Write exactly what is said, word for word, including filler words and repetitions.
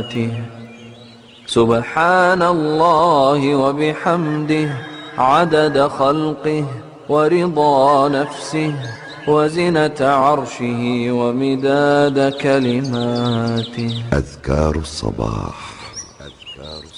كلماته. سبحان الله وبحمده عدد خلقه ورضا نفسه وزنة عرشه ومداد كلماته. أذكار الصباح.